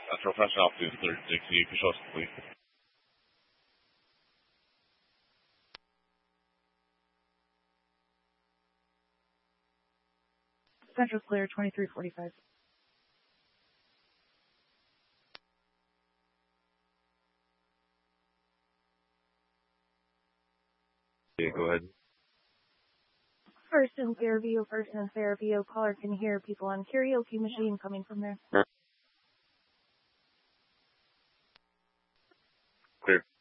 Professional altitude 36, can you show us, please? Central clear, 2345. Yeah, go ahead. First and Fairview, caller can hear people on karaoke machine coming from there. Clear.